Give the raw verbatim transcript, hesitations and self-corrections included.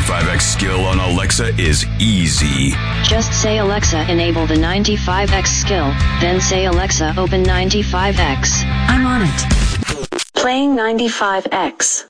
ninety-five X skill on Alexa is easy. Just say, Alexa, enable the ninety-five X skill, then say, Alexa, open ninety-five X. I'm on it. Playing ninety-five X.